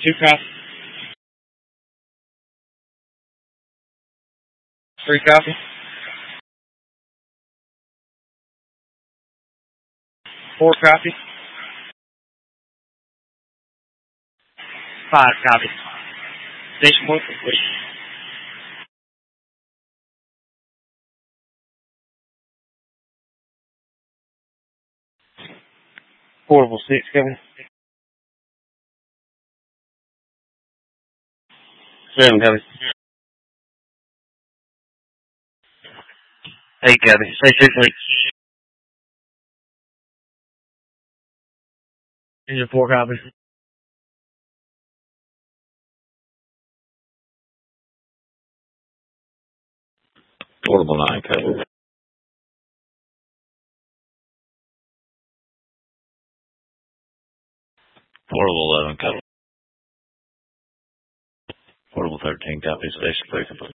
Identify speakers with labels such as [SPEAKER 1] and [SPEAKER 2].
[SPEAKER 1] 2 copy. 3 copy. 4 copy. 5 copy. Station point complete. Portable 6 coming. 7 coming. 8 copy. Station complete. Engine 4 copy.
[SPEAKER 2] Portable 9 copy. Portable 11 copy. Portable 13 copy. Station 3 complete.